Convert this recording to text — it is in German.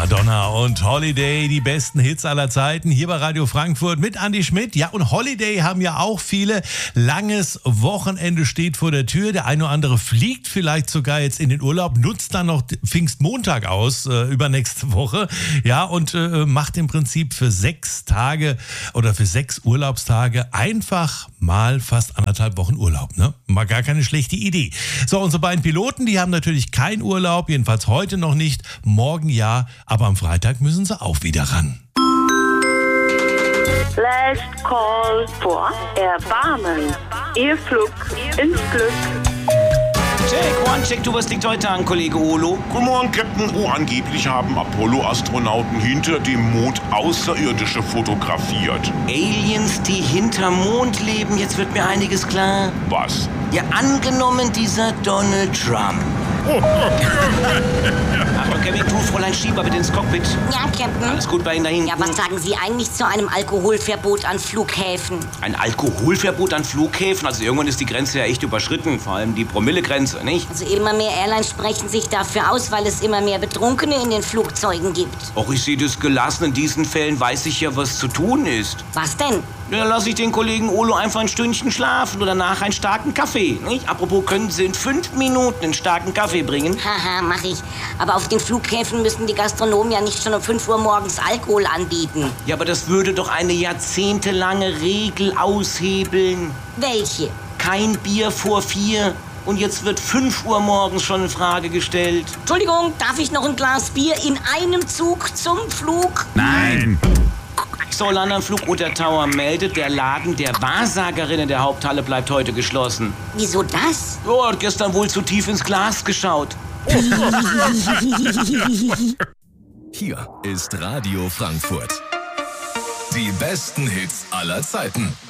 Madonna und Holiday, die besten Hits aller Zeiten, hier bei Radio Frankfurt mit Andi Schmidt. Ja, und Holiday haben ja auch viele. Langes Wochenende steht vor der Tür. Der eine oder andere fliegt vielleicht sogar jetzt in den Urlaub, nutzt dann noch Pfingstmontag aus, übernächste Woche. Ja, und macht im Prinzip für 6 Tage oder für 6 Urlaubstage einfach mal fast 1,5 Wochen Urlaub. Ne? Mal gar keine schlechte Idee. So, unsere beiden Piloten, die haben natürlich keinen Urlaub, jedenfalls heute noch nicht. Morgen ja, aber am Freitag müssen sie auch wieder ran. Last call for Erbarmen. Ihr Flug ins Glück. Check, one, check, was liegt heute an, Kollege Olo? Guten Morgen, Captain. Angeblich haben Apollo-Astronauten hinter dem Mond Außerirdische fotografiert. Aliens, die hinterm Mond leben, jetzt wird mir einiges klar. Was? Ja, angenommen dieser Donald Trump. Achtung, Kevin, tu Fräulein Schieber bitte ins Cockpit. Ja, Captain. Alles gut bei Ihnen da hinten? Ja, was sagen Sie eigentlich zu einem Alkoholverbot an Flughäfen? Ein Alkoholverbot an Flughäfen? Also irgendwann ist die Grenze ja echt überschritten, vor allem die Promillegrenze, nicht? Also immer mehr Airlines sprechen sich dafür aus, weil es immer mehr Betrunkene in den Flugzeugen gibt. Och, ich sehe das gelassen. In diesen Fällen weiß ich ja, was zu tun ist. Was denn? Ja, dann lasse ich den Kollegen Olo einfach ein Stündchen schlafen oder nachher einen starken Kaffee, nicht? Apropos, können Sie in 5 Minuten einen starken Kaffee bringen? Haha, mach ich. Aber auf den Flughäfen müssen die Gastronomen ja nicht schon um 5 Uhr morgens Alkohol anbieten. Ja, aber das würde doch eine jahrzehntelange Regel aushebeln. Welche? Kein Bier vor 4. Und jetzt wird 5 Uhr morgens schon in Frage gestellt. Entschuldigung, darf ich noch ein Glas Bier in einem Zug zum Flug? Nein! Zoll Flug Utter Tower meldet, der Laden der Wahrsagerin in der Haupthalle bleibt heute geschlossen. Wieso das? Oh, hat gestern wohl zu tief ins Glas geschaut. Hier ist Radio Frankfurt. Die besten Hits aller Zeiten.